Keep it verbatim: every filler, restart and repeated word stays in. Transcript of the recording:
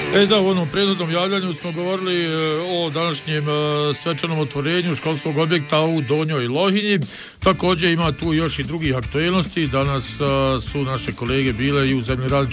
E da, u onom prethodnom javljanju smo govorili e, o današnjem e, svečanom otvorenju školskog objekta u Donjoj Lohinji. Također ima tu još i drugih aktuelnosti. Danas e, su naše kolege bile i u Zemlji